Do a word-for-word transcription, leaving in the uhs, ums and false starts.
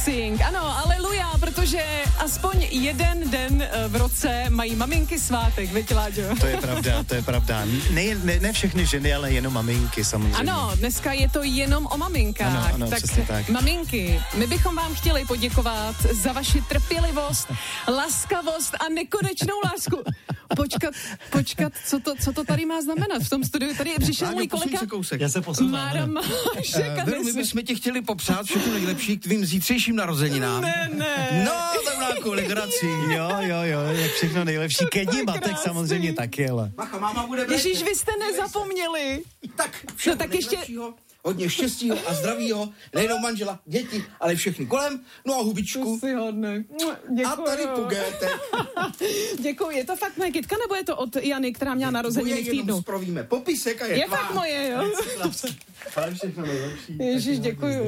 Sing. Ano, aleluja, protože aspoň jeden den v roce mají maminky svátek, viď, Láďo? To je pravda, to je pravda. Ne, ne, ne všechny ženy, ale jenom maminky samozřejmě. Ano, dneska je to jenom o maminkách. Ano, ano, tak, přesně tak. Maminky, my bychom vám chtěli poděkovat za vaši trpělivost, laskavost a nekonečnou lásku. Počkat, počkat, co to, co to tady má znamenat? V tom studiu tady přišel Láďo, můj posuň kolega. se kousek. Já se posunul. Mára Mášek. Uh, Veru, my bychom ti chtěli popřát všechno nejlepší k tvým zítřejším narozeninám. Ne, ne. No, to byla legrací. Jo, jo, jo, jak všechno nejlepší. Ke dní matek samozřejmě taky, ale. Macha, máma bude brát. Ježíš, vy jste nezapomněli. Tak, všechno No, tak ještě- nejlepšího, hodně štěstího a zdravího, nejenom manžela, děti, ale všechny kolem, no a hubičku. Si hodně. A tady pugéte. Děkuji. Je to fakt moje kytka, nebo je to od Jany, která měla narozeniny v Jenom týdnu? sprovíme popisek a je Je tvá. fakt moje, jo? Ale všechno nejlepší. Ježíš, děkuju.